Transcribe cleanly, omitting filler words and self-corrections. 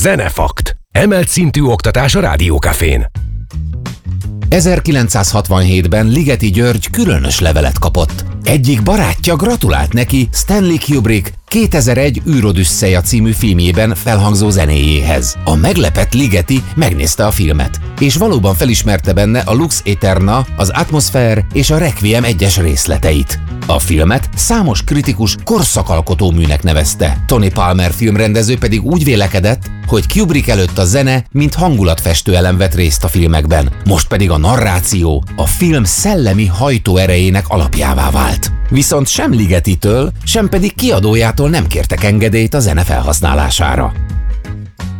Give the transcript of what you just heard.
Zenefakt. Emelt szintű oktatás a Rádiókafén. 1967-ben Ligeti György különös levelet kapott. Egyik barátja gratulált neki Stanley Kubrick 2001 űrodüsszeja című filmjében felhangzó zenéjéhez. A meglepett Ligeti megnézte a filmet, és valóban felismerte benne a Lux Aeterna, az Atmosphere és a Requiem egyes részleteit. A filmet számos kritikus korszakalkotó műnek nevezte. Tony Palmer filmrendező pedig úgy vélekedett, hogy Kubrick előtt a zene, mint hangulatfestő elem vett részt a filmekben, most pedig a narráció a film szellemi hajtóerejének alapjává vált. Viszont sem Ligetitől, sem pedig kiadójától nem kértek engedélyt a zene felhasználására.